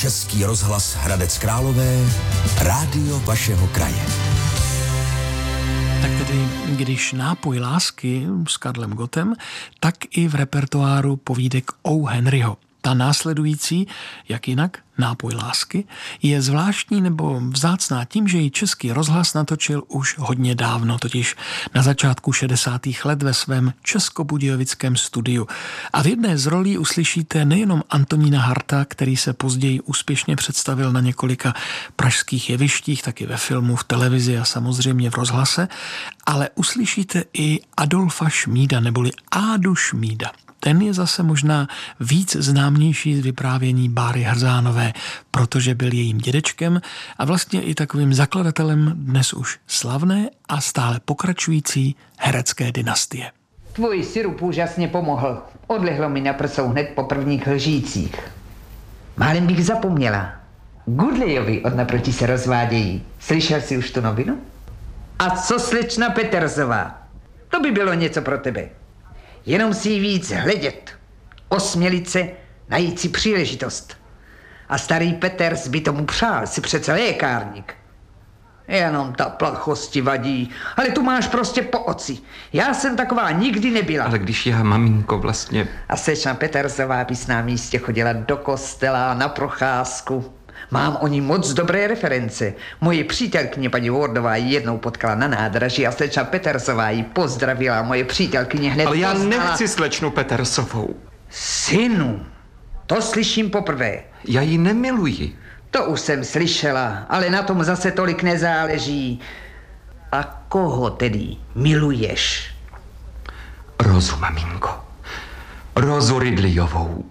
Český rozhlas Hradec Králové, rádio vašeho kraje. Tak tedy, když Nápoj lásky s Karlem Gottem, tak i v repertoáru povídek O. Henryho. Ta následující, jak jinak, Nápoj lásky, je zvláštní nebo vzácná tím, že ji Český rozhlas natočil už hodně dávno, totiž na začátku 60. let ve svém českobudějovickém studiu. A v jedné z rolí uslyšíte nejenom Antonína Harta, který se později úspěšně představil na několika pražských jevištích, taky ve filmu, v televizi a samozřejmě v rozhlase, ale uslyšíte i Adolfa Šmída, neboli Ádu Šmída. Ten je zase možná víc známější z vyprávění Báry Hrzánové, protože byl jejím dědečkem a vlastně i takovým zakladatelem dnes už slavné a stále pokračující herecké dynastie. Tvůj sirup úžasně pomohl. Odlehlo mi na prsou hned po prvních lžících. Málem bych zapomněla. Gudlejovi od naproti se rozvádějí. Slyšel jsi už tu novinu? A co slečna Petersová? To by bylo něco pro tebe. Jenom si ji víc hledět, osmělit se, najít si příležitost. A starý Peters by tomu přál, si přece lékárník. Jenom ta plachosti vadí, ale tu máš prostě po oci. Já jsem taková nikdy nebyla. Ale když já, maminko, vlastně... A slečna Petersová by s námi jistě chodila do kostela na procházku. Mám o ní moc dobré reference. Moje přítelkyně paní Wardová ji jednou potkala na nádraží a slečna Petersová ji pozdravila. Moje přítelkyně hned Ale já poznala... nechci slečnu Petersovou. Synu, to slyším poprvé. Já ji nemiluji. To už jsem slyšela, ale na tom zase tolik nezáleží. A koho tedy miluješ? Rozu, maminko. Rozu Ridleyovou.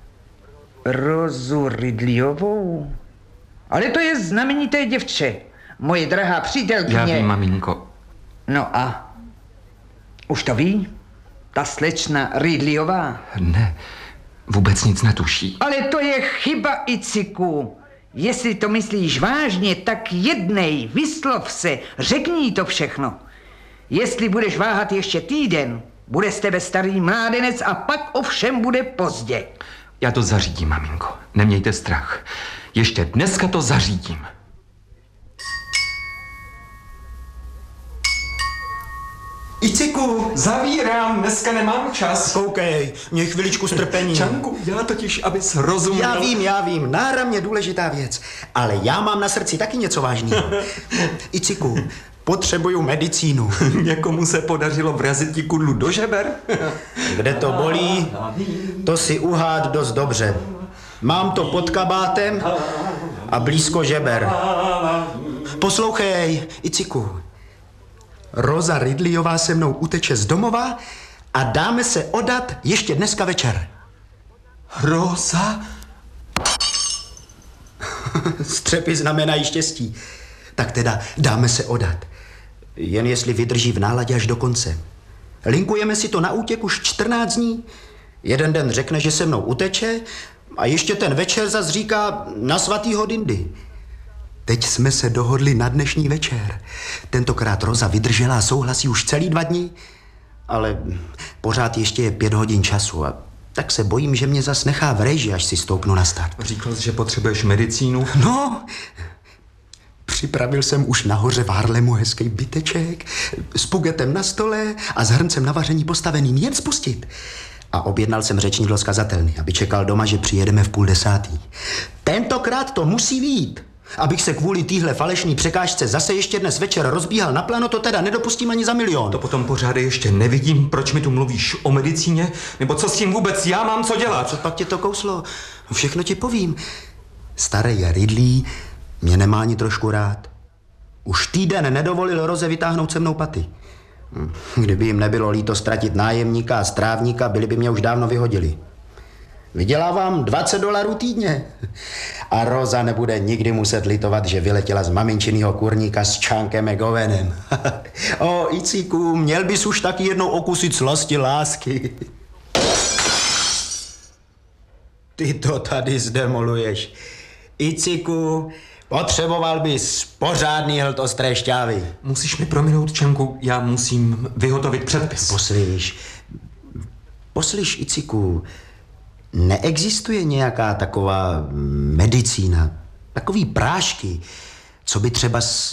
Rozu Ridleyovou? Ale to je znamenité děvče. Moje drahá přítelkyně... Já vím, maminko. No a? Už to ví? Ta slečna Ridleyová? Ne, vůbec nic netuší. Ale to je chyba, Iciku. Jestli to myslíš vážně, tak jednej, vyslov se, řekni jí to všechno. Jestli budeš váhat ještě týden, bude z tebe starý mládenec a pak ovšem bude pozdě. Já to zařídím, maminko. Nemějte strach. Ještě dneska to zařídím. Iciku, zavírám, dneska nemám čas. Koukej, měj chviličku strpení. Čanku, já totiž, abys rozuměl. Já vím, náramně důležitá věc, ale já mám na srdci taky něco vážného. Iciku, potřebuju medicínu. Někomu se podařilo vrazit ti kudlu do žeber? Kde to bolí, to si uhád dost dobře. Mám to pod kabátem a blízko žeber. Poslouchej, Iciku. Roza Ridleyová se mnou uteče z domova a dáme se odat ještě dneska večer. Roza? Střepy znamenají štěstí. Tak teda dáme se odat. Jen jestli vydrží v náladě až do konce. Linkujeme si to na útěk už 14 dní. Jeden den řekne, že se mnou uteče a ještě ten večer zas říká na svatýho Dindy. Teď jsme se dohodli na dnešní večer. Tentokrát Roza vydržela a souhlasí už celý 2 dny, ale pořád ještě je 5 hodin času a tak se bojím, že mě zas nechá v reži, až si stoupnu na start. Říkal jsi, že potřebuješ medicínu? No, připravil jsem už nahoře v Harlemu hezký byteček s pugetem na stole a s hrncem na vaření postaveným, jen spustit. A objednal jsem řečník z kazatelny, aby čekal doma, že přijedeme v 9:30. Tentokrát to musí vyjít. Abych se kvůli téhle falešný překážce zase ještě dnes večer rozbíhal na plano, to teda nedopustím ani za milion. To potom pořád ještě nevidím, proč mi tu mluvíš o medicíně, nebo co s tím vůbec já mám co dělat. Co pak tě to kouslo? No všechno ti povím. Starý Ridley mě nemá ani trošku rád. Už týden nedovolil Roze vytáhnout se mnou paty. Kdyby jim nebylo líto ztratit nájemníka a strávníka, byli by mě už dávno vyhodili. Vydělávám $20 týdně. A Roza nebude nikdy muset litovat, že vyletěla z maminčinýho kurníka s Čánkem McGowanem. O, Iciku, měl bys už taky jednou okusit slasti lásky. Ty to tady zdemoluješ. Iciku, potřeboval bys pořádný hlt ostré šťávy. Musíš mi prominout, Čanku, já musím vyhotovit předpis. Poslyš, Iciku, Neexistuje nějaká taková medicína, takový prášky, co by třeba